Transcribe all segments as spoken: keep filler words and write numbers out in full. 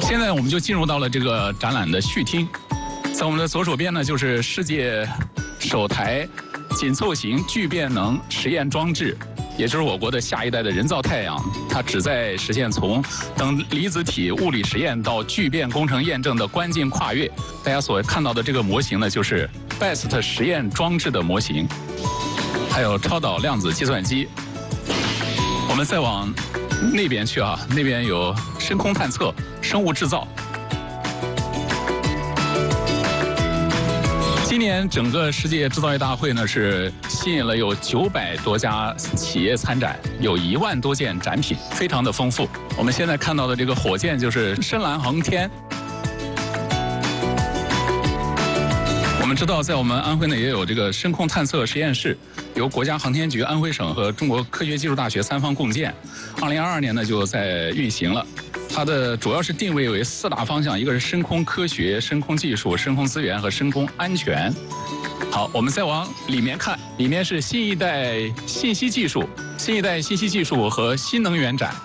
现在我们就进入到了这个展览的序厅，在我们的左手边呢，就是世界首台紧凑型聚变能实验装置，也就是我国的下一代的人造太阳。它旨在实现从等离子体物理实验到聚变工程验证的关键跨越。大家所看到的这个模型呢，就是 B E S T 实验装置的模型，还有超导量子计算机。我们再往那边去啊，那边有深空探测、生物制造。今年整个世界制造业大会呢，是吸引了有九百多家企业参展，有一万多件展品，非常的丰富。我们现在看到的这个火箭就是深蓝航天。我们知道，在我们安徽呢也有这个深空探测实验室，由国家航天局、安徽省和中国科学技术大学三方共建。二零二二年呢就在运行了。它的主要是定位为四大方向，一个是深空科学、深空技术、深空资源和深空安全。好，我们再往里面看，里面是新一代信息技术、新一代信息技术和新能源展。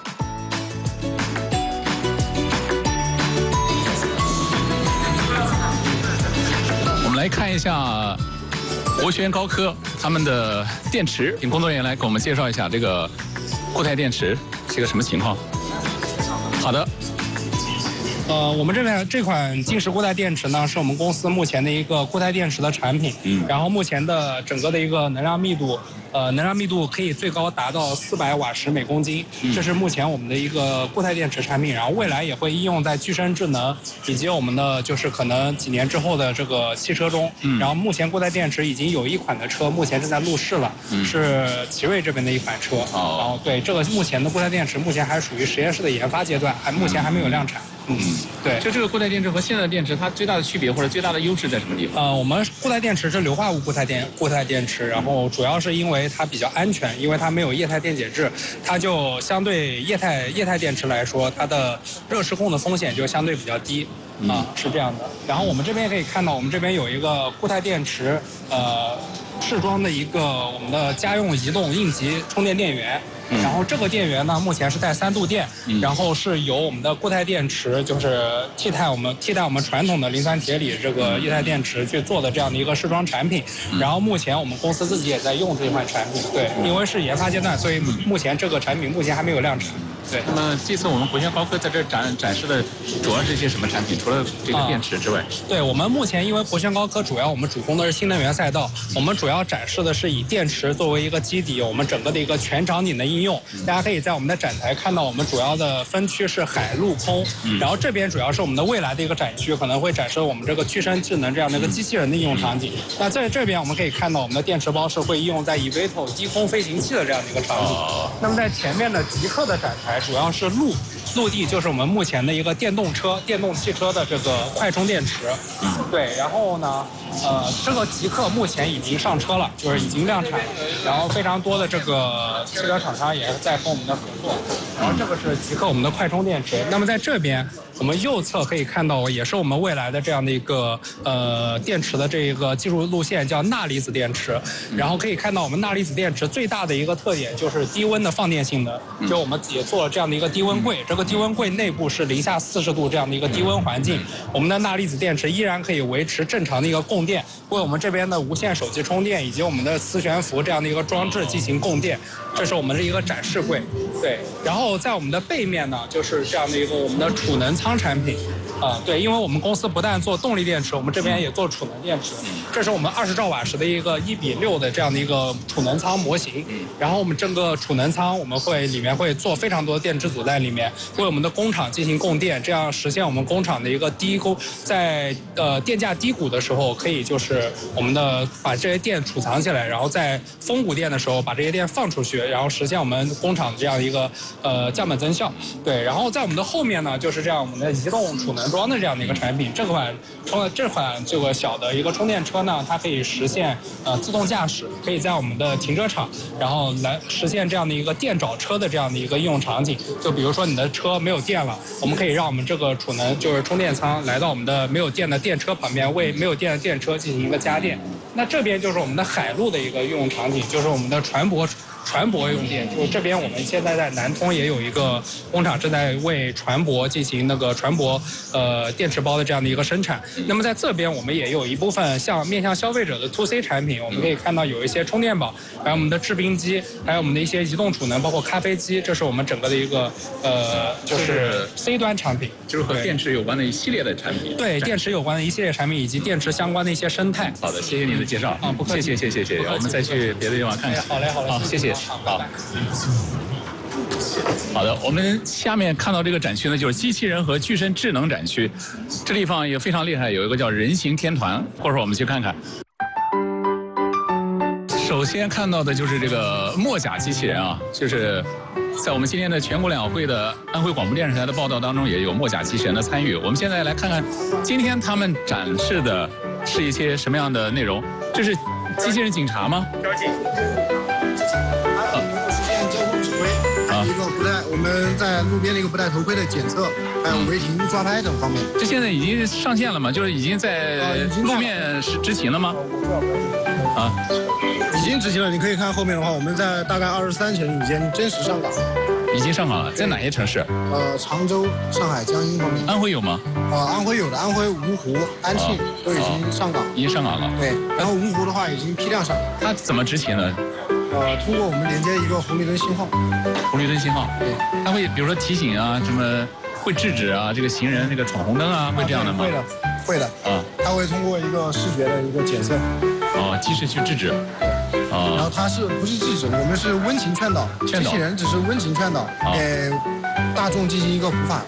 我们来看一下博轩高科他们的电池，请工作人员来给我们介绍一下这个固态电池是个什么情况。好的， 呃，我们这边这款晶石固态电池呢，是我们公司目前的一个固态电池的产品。嗯，然后目前的整个的一个能量密度，呃，能量密度可以最高达到四百瓦时每公斤。嗯，这是目前我们的一个固态电池产品。然后未来也会应用在具身智能以及我们的就是可能几年之后的这个汽车中。嗯，然后目前固态电池已经有一款的车目前正在路试了，嗯、是奇瑞这边的一款车。哦，然后对这个目前的固态电池目前还属于实验室的研发阶段，还目前还没有量产。嗯，对， 就这个固态电池和现在的电池，它最大的区别或者最大的优势在什么地方？ 呃，我们固态电池是硫化物固态电固态电池，然后主要是因为它比较安全，因为它没有液态电解质，它就相对液态液态电池来说，它的热失控的风险就相对比较低。啊、呃，是这样的。然后我们这边可以看到，我们这边有一个固态电池，呃，试装的一个我们的家用移动应急充电电源。然后这个电源呢，目前是带三度电，嗯、然后是由我们的固态电池，就是替代我们替代我们传统的磷酸铁锂这个液态电池去做的这样的一个试装产品。嗯、然后目前我们公司自己也在用这款产品，对，因为是研发阶段，所以目前这个产品目前还没有量产。对， 那么这次我们博轩高科在这展展示的主要是一些什么产品？除了这个电池之外，啊、 对我们目前因为博轩高科主要我们主攻的是新能源赛道，我们主要展示的是以电池作为一个基底，我们整个的一个全场景的应用。大家可以在我们的展台看到，我们主要的分区是海陆空，嗯、然后这边主要是我们的未来的一个展区，可能会展示我们这个具身智能这样的一个机器人的应用场景。嗯、那在这边我们可以看到，我们的电池包是会应用在 E V T O 低空飞行器的这样的一个场景。哦、那么在前面的极客的展台主要是陆陆地，就是我们目前的一个电动车、电动汽车的这个快充电池。嗯、对，然后呢，呃，这个极客目前已经上车了，就是已经量产了，然后非常多的这个汽车厂商也在和我们的合作。然后这个是极客我们的快充电池。那么在这边我们右侧可以看到，也是我们未来的这样的一个呃电池的这一个技术路线，叫钠离子电池。然后可以看到我们钠离子电池最大的一个特点就是低温的放电性能，就我们也做了这样的一个低温柜，这个低温柜内部是零下四十度这样的一个低温环境，我们的钠离子电池依然可以维持正常的一个供电，为我们这边的无线手机充电以及我们的磁悬浮这样的一个装置进行供电。这是我们的一个展示柜，对。然后在我们的背面呢，就是这样的一个我们的储能仓产品。啊、呃，对，因为我们公司不但做动力电池，我们这边也做储能电池。这是我们二十兆瓦时的一个一比六的这样的一个储能仓模型。然后我们整个储能仓，我们会里面会做非常多的电池组在里面，为我们的工厂进行供电，这样实现我们工厂的一个低工，在呃电价低谷的时候，可以就是我们的把这些电储藏起来，然后在峰谷电的时候把这些电放出去，然后实现我们工厂这样一个呃降本增效。对，然后在我们的后面呢，就是这样我们的移动储能装的这样的一个产品。这款充这款这个小的一个充电车呢，它可以实现呃自动驾驶，可以在我们的停车场，然后来实现这样的一个电找车的这样的一个应用场景。就比如说你的车没有电了，我们可以让我们这个储能就是充电仓来到我们的没有电的电车旁边，为没有电的电车进行一个加电。那这边就是我们的海陆的一个应用场景，就是我们的船舶船舶用电，就这边我们现在在南通也有一个工厂正在为船舶进行那个船舶呃电池包的这样的一个生产。那么在这边我们也有一部分像面向消费者的 to C 产品，我们可以看到有一些充电宝，还有我们的制冰机，还有我们的一些移动储能，包括咖啡机，这是我们整个的一个呃就是 C 端产品， 就是和电池有关的一系列的产品。 对电池有关的一系列产品以及电池相关的一些生态。 好的，谢谢您的介绍。 啊，不客气， 谢谢谢谢谢谢，我们再去别的地方看看。 好嘞好嘞， 好，谢谢。好。好的，我们下面看到这个展区呢，就是机器人和具身智能展区。这地方也非常厉害，有一个叫人形天团，或者说我们去看看。首先看到的就是这个墨甲机器人啊，就是在我们今天的全国两会的安徽广播电视台的报道当中，也有墨甲机器人的参与。我们现在来看看今天他们展示的是一些什么样的内容。这是机器人警察吗？ 交警。还有能够实现交通指挥，还有一个不戴我们在路边的一个不戴头盔的检测，还有违停抓拍等方面。 这现在已经上线了吗？就是已经在路面是执勤了吗？啊， 已经执行了。你可以看后面的话，我们在大概二十三前已经真实上岗。 已经上岗了，在哪些城市？ 呃，常州、上海、江阴方面。 安徽有吗？ 呃，安徽有的，安徽芜湖、安庆都已经上岗。 已经上岗了。 对，然后芜湖的话已经批量上岗。 它怎么执勤呢？ 呃，通过我们连接一个红绿灯信号。 红绿灯信号。 对。 它会比如说提醒啊，什么会制止啊，这个行人这个闯红灯啊，会这样的吗？ 会的，会的。啊。它会通过一个视觉的一个检测。 哦，及时去制止。 然后它是不是制止？我们是温情劝导，机器人只是温情劝导，给大众进行一个普法。